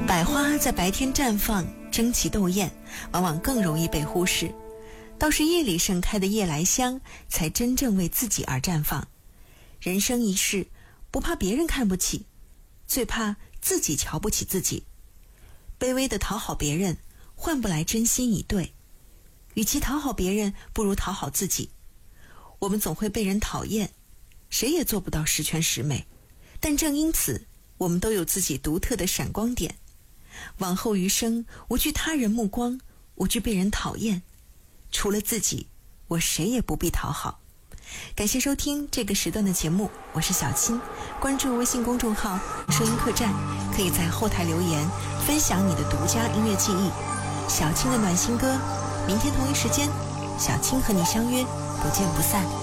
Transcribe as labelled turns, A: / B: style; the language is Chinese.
A: 百花在白天绽放，争奇斗艳，往往更容易被忽视。倒是夜里盛开的夜来香，才真正为自己而绽放。人生一世，不怕别人看不起，最怕自己瞧不起自己。卑微的讨好别人，换不来真心以对。与其讨好别人，不如讨好自己。我们总会被人讨厌，谁也做不到十全十美，但正因此，我们都有自己独特的闪光点。往后余生，无惧他人目光，无惧被人讨厌，除了自己，我谁也不必讨好。感谢收听这个时段的节目，我是小青。关注微信公众号声音客栈，可以在后台留言分享你的独家音乐记忆。小青的暖心歌，明天同一时间，小青和你相约，不见不散。